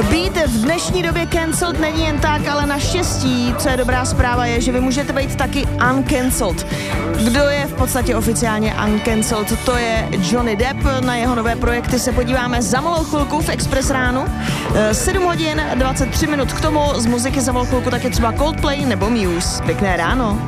Být v dnešní době cancelled není jen tak, ale naštěstí, co je dobrá zpráva, je, že vy můžete být taky uncancelled. Kdo je v podstatě oficiálně uncancelled? To je Johnny Depp. Na jeho nové projekty se podíváme za malou chvilku v Express ránu. 7 hodin 23 minut k tomu, z muziky za malou chvilku taky třeba Coldplay nebo Muse. Pěkné ráno.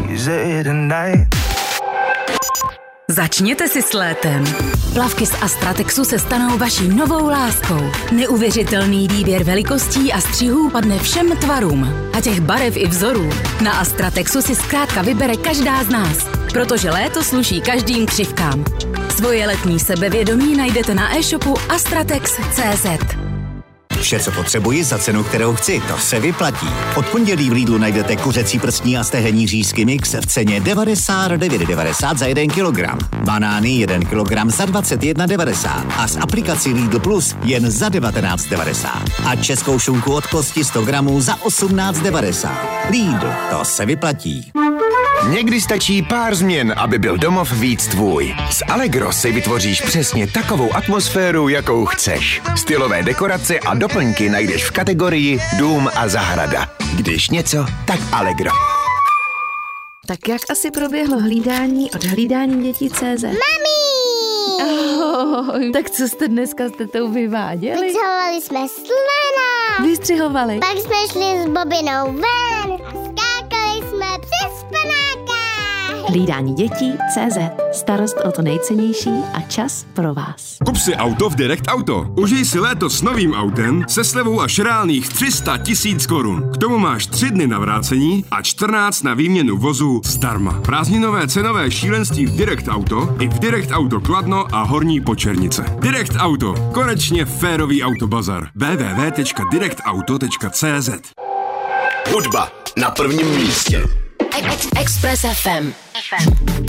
Začněte si s létem. Plavky z Astratexu se stanou vaší novou láskou. Neuvěřitelný výběr velikostí a střihů padne všem tvarům. A těch barev i vzorů. Na Astratexu si zkrátka vybere každá z nás. Protože léto sluší každým křivkám. Svoje letní sebevědomí najdete na e-shopu astratex.cz. Vše, co potřebuji za cenu, kterou chci, to se vyplatí. Od pondělí v Lidlu najdete kuřecí prstní a stehenní řízky mix v ceně 99,90 za 1 kilogram. Banány 1 kilogram za 21,90 a z aplikací Lidl Plus jen za 19,90. A českou šunku od kosti 100 gramů za 18,90. Lidl, to se vyplatí. Někdy stačí pár změn, aby byl domov víc tvůj. S Allegro si vytvoříš přesně takovou atmosféru, jakou chceš. Stylové dekorace a doplňky najdeš v kategorii Dům a zahrada. Když něco, tak Allegro. Tak jak asi proběhlo hlídání od hlídání dětí.cz? Mami! Ahoj. Tak co jste dneska s tetou vyváděli? Vystřihovali jsme slona. Vystřihovali. Pak jsme šli s Bobinou ven a skákali jsme přes panáka. Hlídání dětí.cz. Starost o to nejcennější a čas pro vás. Kup si auto v Direct Auto. Užij si léto s novým autem se slevou až reálných 300 000 korun. K tomu máš 3 dny na vrácení a 14 na výměnu vozu zdarma. Prázdninové cenové šílenství v Direct Auto i v Direct Auto Kladno a Horní Počernice. Direct Auto. Konečně férový autobazar. www.directauto.cz. Hudba na prvním místě. Express FM.